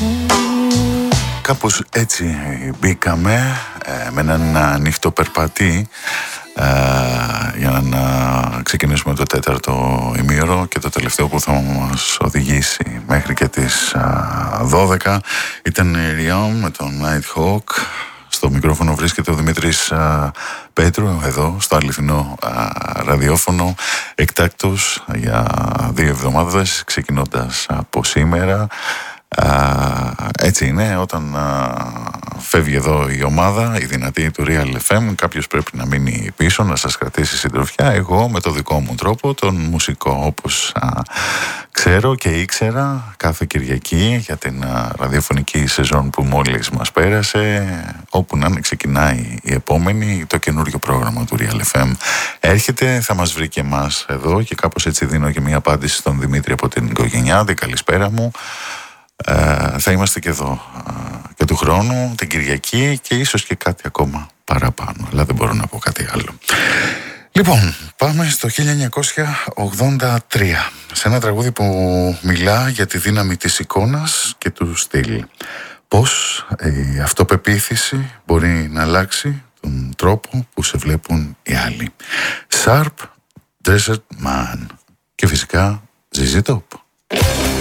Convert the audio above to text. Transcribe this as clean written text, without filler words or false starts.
Κάπως έτσι μπήκαμε με έναν ανοιχτό περπατή για να ξεκινήσουμε το τέταρτο ημίωρο και το τελευταίο που θα μας οδηγήσει μέχρι και τις 12 ήταν η Ριόμ με τον Nighthawk. Στο μικρόφωνο βρίσκεται ο Δημήτρης Πέτρου, εδώ στο αληθινό ραδιόφωνο, εκτάκτος για 2 εβδομάδες, ξεκινώντας από σήμερα. Έτσι είναι, όταν φεύγει εδώ η ομάδα, η δυνατή του Real FM, κάποιος πρέπει να μείνει πίσω, να σας κρατήσει συντροφιά. Εγώ με το δικό μου τρόπο, τον μουσικό, όπως ξέρω και ήξερα, κάθε Κυριακή για την ραδιοφωνική σεζόν που μόλις μας πέρασε, όπου να ξεκινάει η επόμενη, το καινούριο πρόγραμμα του Real FM έρχεται, θα μας βρει και εμάς εδώ και κάπως έτσι δίνω και μια απάντηση στον Δημήτρη από την οικογενειάδη. Καλησπέρα μου. Θα είμαστε και εδώ και του χρόνου, την Κυριακή και ίσως και κάτι ακόμα παραπάνω, αλλά δεν μπορώ να πω κάτι άλλο. Λοιπόν, πάμε στο 1983, σε ένα τραγούδι που μιλά για τη δύναμη της εικόνας και του στυλ. Πώς η αυτοπεποίθηση μπορεί να αλλάξει τον τρόπο που σε βλέπουν οι άλλοι. Sharp Desert Man και φυσικά ZZ Top.